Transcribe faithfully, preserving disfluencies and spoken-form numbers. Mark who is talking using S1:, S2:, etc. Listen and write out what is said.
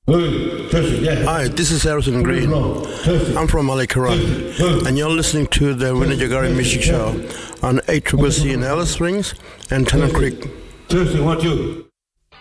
S1: Hi, this is Harrison Green. I'm from Malikaran, and you're listening to the Winajagari Music Show on eight C C C in Alice Springs and Tennant Creek.
S2: Thursday, what you?